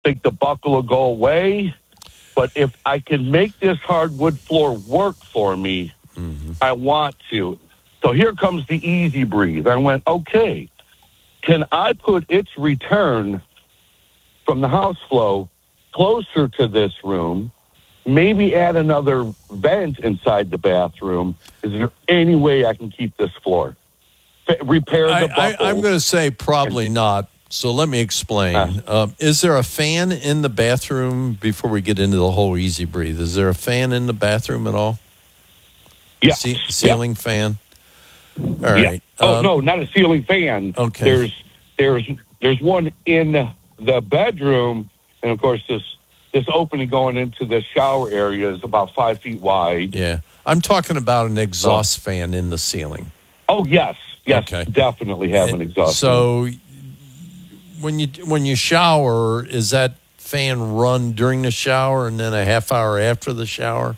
think the buckle will go away. But if I can make this hardwood floor work for me, I want to. So here comes the easy breathe. I went, okay, can I put its return from the house flow closer to this room, maybe add another vent inside the bathroom? Is there any way I can keep this floor? Repair the buckles? I'm going to say probably not. So let me explain. Is there a fan in the bathroom before we get into the whole easy breathe? Is there a fan in the bathroom at all? Yeah. Ceiling fan? All right. No, not a ceiling fan. Okay. There's one in the bedroom, and of course this opening going into the shower area is about 5 feet wide. Yeah. I'm talking about an exhaust fan in the ceiling. Oh, yes. Okay. Definitely have an exhaust fan. So when you shower, is that fan run during the shower and then a half hour after the shower?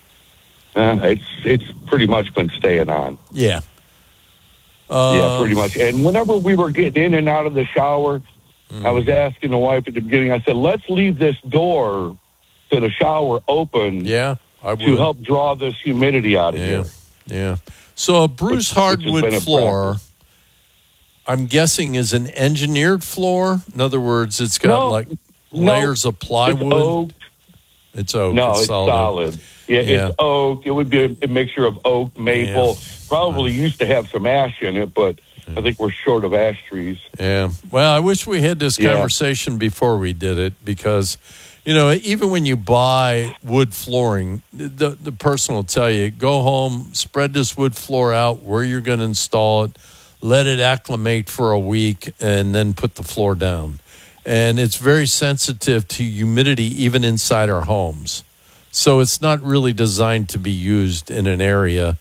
It's pretty much been staying on. Yeah. Yeah, pretty much. And whenever we were getting in and out of the shower, I was asking the wife at the beginning, I said, let's leave this door to the shower open to help draw this humidity out of here. Yeah. So a Bruce hardwood floor, I'm guessing, is an engineered floor. In other words, it's got layers of plywood. It's oak. No, it's solid. Yeah, it's oak. It would be a mixture of oak, maple. Probably used to have some ash in it, but I think we're short of ash trees. Yeah. Well, I wish we had this conversation before we did it because, even when you buy wood flooring, the person will tell you, go home, spread this wood floor out where you're going to install it, let it acclimate for a week, and then put the floor down. And it's very sensitive to humidity even inside our homes. So it's not really designed to be used in an area,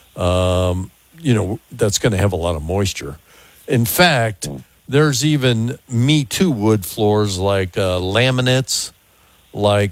that's going to have a lot of moisture. In fact, there's even Me Too wood floors like laminates, like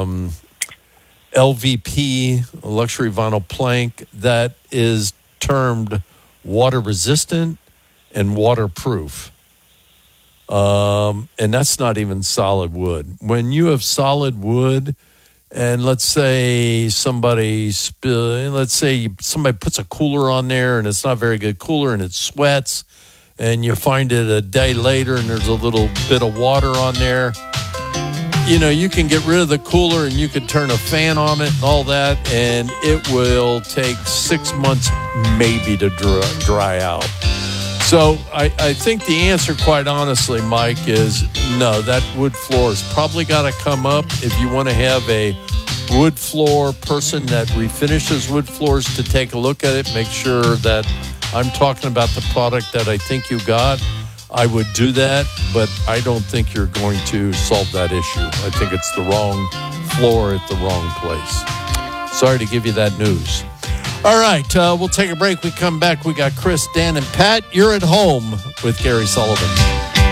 LVP, luxury vinyl plank, that is termed water resistant and waterproof. And that's not even solid wood. When you have solid wood, and let's say somebody puts a cooler on there and it's not a very good cooler and it sweats, and you find it a day later and there's a little bit of water on there, you can get rid of the cooler and you can turn a fan on it and all that, and it will take 6 months maybe to dry out. So I think the answer, quite honestly, Mike, is no, that wood floor has probably got to come up. If you want to have a wood floor person that refinishes wood floors to take a look at it, make sure that I'm talking about the product that I think you got, I would do that, but I don't think you're going to solve that issue. I think it's the wrong floor at the wrong place. Sorry to give you that news. All right, we'll take a break. We come back. We got Chris, Dan, and Pat. You're at home with Gary Sullivan.